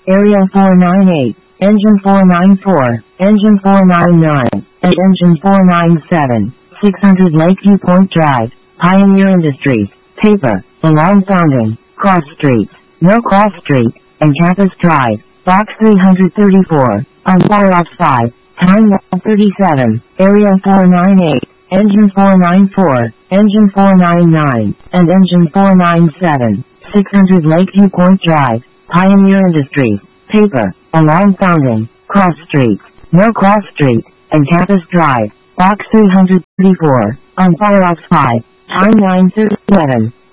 Area 498, Engine 494, Engine 499, and Engine 497, 600 Lakeview Point Drive, Pioneer Industries, Paper, Along Founding, Cross Streets, No Cross Street, and Campus Drive, Box 334, on Fire Ops 5, Time 1:37, Area 498, Engine 494, Engine 499, and Engine 497, 600 Lakeview Point Drive, Pioneer Industries, Paper, Along Founding, Cross Streets, No Cross Street, and Campus Drive, Box 334, on Fire Ops 5, Time 9:37.